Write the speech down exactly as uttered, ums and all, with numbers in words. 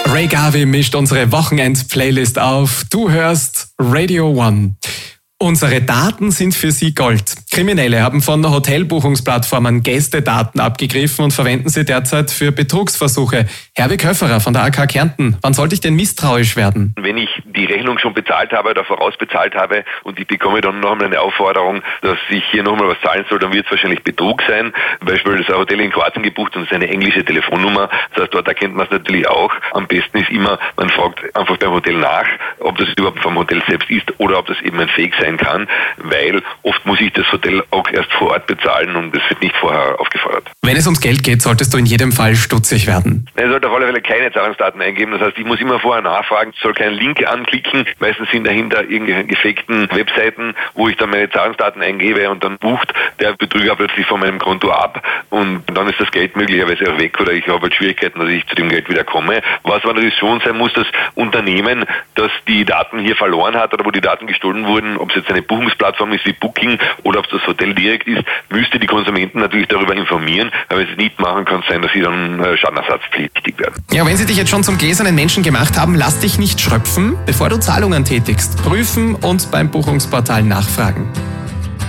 Ray Garvey mischt unsere Wochenend-Playlist auf. Du hörst Radio One. Unsere Daten sind für Sie Gold. Kriminelle haben von Hotelbuchungsplattformen Gästedaten abgegriffen und verwenden sie derzeit für Betrugsversuche. Herbie Köfferer von der A K Kärnten. Wann sollte ich denn misstrauisch werden? Wenn ich die Rechnung schon bezahlt habe oder vorausbezahlt habe und ich bekomme dann nochmal eine Aufforderung, dass ich hier nochmal was zahlen soll, dann wird es wahrscheinlich Betrug sein. Beispielsweise ein Hotel in Kroatien gebucht und es ist eine englische Telefonnummer. Das heißt, dort erkennt man es natürlich auch. Am besten ist immer, man fragt einfach beim Hotel nach, ob das überhaupt vom Hotel selbst ist oder ob das eben ein Fake sein kann, weil oft muss ich das Hotel auch erst vor Ort bezahlen und das wird nicht vorher aufgefordert. Wenn es ums Geld geht, solltest du in jedem Fall stutzig werden. Er sollte auf alle Fälle keine Zahlungsdaten eingeben. Das heißt, ich muss immer vorher nachfragen, soll keinen Link anklicken. Meistens sind dahinter irgendwelche gefakten Webseiten, wo ich dann meine Zahlungsdaten eingebe und dann bucht der Betrüger plötzlich von meinem Konto ab und dann ist das Geld möglicherweise auch weg oder ich habe halt Schwierigkeiten, dass ich zu dem Geld wieder komme. Was natürlich schon sein muss, das Unternehmen, das die Daten hier verloren hat oder wo die Daten gestohlen wurden, ob es jetzt eine Buchungsplattform ist wie Booking oder ob es das Hotel direkt ist, müsste die Konsumenten natürlich darüber informieren. Aber wenn sie es nicht machen, kann es sein, dass sie dann schadenersatzpflichtig werden. Ja, wenn sie dich jetzt schon zum gläsernen Menschen gemacht haben, lass dich nicht schröpfen, bevor du Zahlungen tätigst. Prüfen und beim Buchungsportal nachfragen.